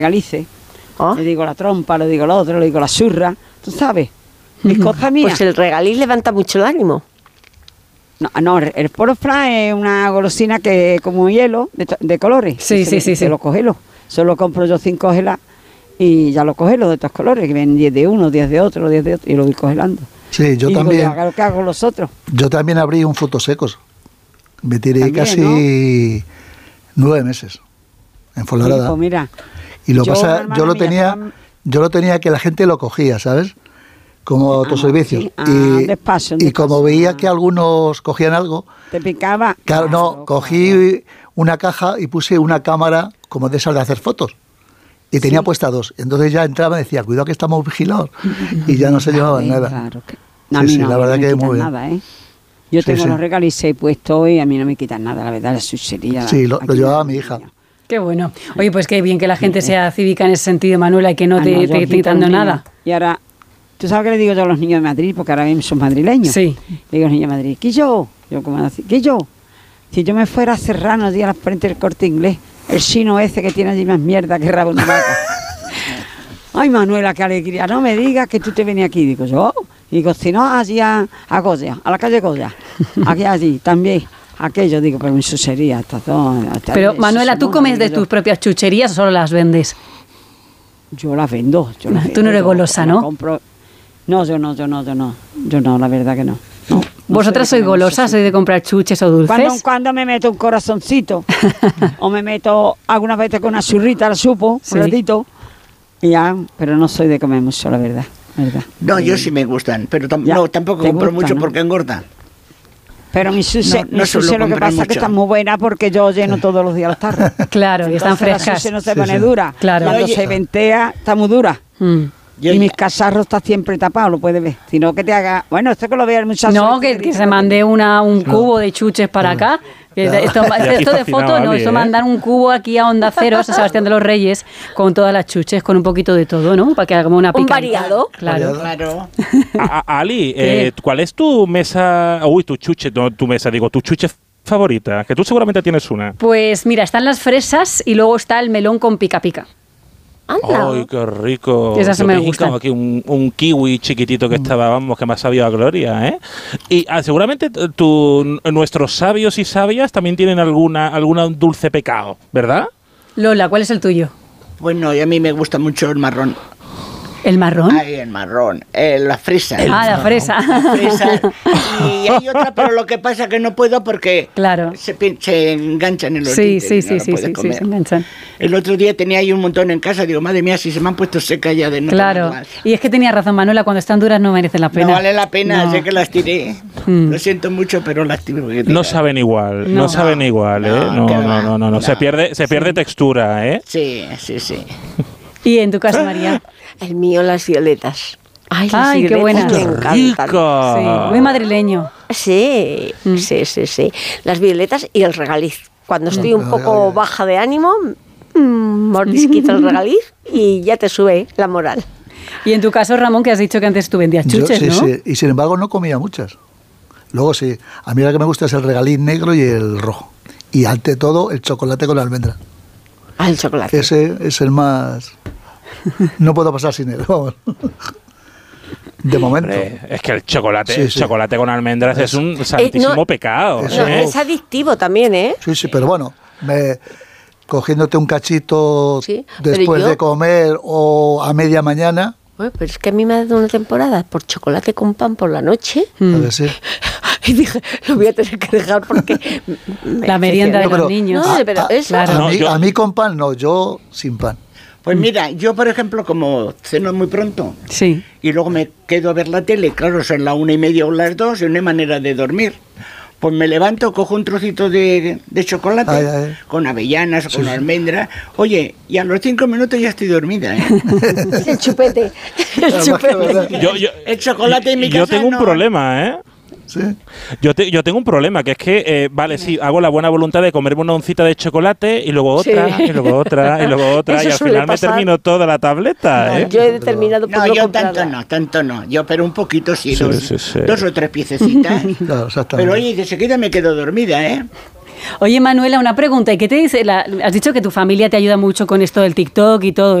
regalice. Le digo la trompa, le digo lo otro, le digo la surra, tú sabes, mis cosas mías. Pues el regaliz levanta mucho el ánimo. No, el porofra es una golosina que como hielo de colores. Sí. Se lo cogelo. Solo compro yo 5 gelas y ya lo cogelo de estos colores, que ven 10 de uno, 10 de otro, 10 de otro, y lo voy congelando. Sí, yo también. Hago lo que hago los otros. Yo también abrí un frutos secos. Me tiré también, casi 9 meses en Fuenlabrada. Pues mira, y lo pasa, yo lo tenía que la gente lo cogía, ¿sabes? Como autoservicio. Despacio, y como veía que algunos cogían algo, te picaba. Claro, cogí una caja y puse una cámara como de esas de hacer fotos. Y tenía puesta 2. Entonces ya entraba y decía, cuidado que estamos vigilados. Y ya no se llevaban nada. Claro que... la verdad que muy bien. Nada, Yo tengo los regalices puestos y a mí no me quitan nada, la verdad, la chuchería. Sí, lo llevaba mi hija. Qué bueno. Oye, pues qué bien que la gente sea cívica en ese sentido, Manuela, y que no te esté quitando nada. Y ahora, ¿tú sabes qué le digo yo a los niños de Madrid? Porque ahora mismo son madrileños. Sí. Le digo a los niños de Madrid, ¿qué yo? Yo como así, ¿qué yo? Si yo me fuera a Serrano, día a la frente del Corte Inglés, el chino ese que tiene allí más mierda que rabo de vaca. Ay, Manuela, qué alegría. No me digas que tú te venías aquí. Digo yo. Digo, si no, allí a Goya, a la calle Goya. Aquí, allí, también. Aquello, digo, pero mi chuchería. Pero, Manuela, ¿tú comes de tus propias chucherías o solo las vendes? Yo las vendo. Tú no eres golosa, ¿no? No, yo no, la verdad que no. ¿Vosotras sois golosas? ¿Sois de comprar chuches o dulces? Cuando me meto un corazoncito o me meto algunas veces con una churrita, la supo, un ratito, y ya, pero no soy de comer mucho, la verdad. No, yo sí me gustan, pero tampoco compro mucho porque engorda. Pero mi sushi, lo que pasa es que está muy buena porque yo lleno todos los días las tarros. Claro, y están frescas. La sushi no se pone dura. Claro. Cuando se ventea, está muy dura. Y mis cacharros está siempre tapado, lo puedes ver. Sino que te haga... Bueno, esto que lo vea el muchacho. No, que se mande un cubo de chuches para acá. Esto de foto, no, esto mandar un cubo aquí a Onda Cero, a San Sebastián de los Reyes, con todas las chuches, con un poquito de todo, ¿no? Para que haga como una picante. Un variado. Claro. Ali, ¿cuál es tu mesa, tu chuche favorita? Que tú seguramente tienes una. Pues mira, están las fresas y luego está el melón con pica pica. ¡Ay, qué rico! Esas me gustan. Aquí un kiwi chiquitito que estaba, vamos, que me ha sabido a gloria, ¿eh? Y seguramente nuestros sabios y sabias también tienen alguna dulce pecado, ¿verdad? Lola, ¿cuál es el tuyo? Bueno, y a mí me gusta mucho el marrón. ¿El marrón? Ay, el marrón, la fresa. La fresa. La fresa. Y hay otra, pero lo que pasa es que no puedo porque se enganchan en los dientes. Sí, se enganchan. El otro día tenía ahí un montón en casa, digo, madre mía, si se me han puesto secas ya de no. Claro, y es que tenía razón, Manuela, cuando están duras no merecen la pena. No vale la pena, sé que las tiré. Lo siento mucho, pero las tiré. No saben igual, no saben igual, ¿eh? No. Se pierde textura, ¿eh? Sí. ¿Y en tu caso, María? El mío, las violetas. Ay, qué buenas. Me encantan. Sí, muy madrileño. Sí. Las violetas y el regaliz. Cuando estoy un poco baja de ánimo, mordisquito el regaliz y ya te sube la moral. Y en tu caso, Ramón, que has dicho que antes tú vendías chuches, ¿no? Sí, y sin embargo no comía muchas. Luego sí, a mí lo que me gusta es el regaliz negro y el rojo. Y ante todo, el chocolate con la almendra. El chocolate. Ese es el más... No puedo pasar sin él, vamos. De momento. Es que el chocolate con almendras es un santísimo pecado. Es adictivo también, ¿eh? Sí, pero bueno, cogiéndote un cachito después de comer o a media mañana. Bueno, pero es que a mí me ha dado una temporada por chocolate con pan por la noche. A ver, sí. Y dije, lo voy a tener que dejar porque... la merienda de los niños. No, pero eso... Claro. A mí con pan no, yo sin pan. Pues mira, yo por ejemplo, como ceno muy pronto y luego me quedo a ver la tele, claro, son las 1:30 o las 2 y no hay manera de dormir. Pues me levanto, cojo un trocito de chocolate con avellanas, con almendra. Oye, y a los 5 minutos ya estoy dormida, ¿eh? El chupete. El chocolate en mi casa. Yo tengo un problema, ¿eh? ¿Sí? Yo tengo un problema, que es que, hago la buena voluntad de comerme una oncita de chocolate y luego otra, y luego otra, y luego otra, y al final me termino toda la tableta, ¿eh? Yo he determinado por no comprarla. Tanto no. Yo, pero un poquito sí. Dos o tres piececitas. Claro, exactamente. Pero oye, de seguida me quedo dormida, ¿eh? Oye, Manuela, una pregunta. ¿Y qué te dice? Has dicho que tu familia te ayuda mucho con esto del TikTok y todo.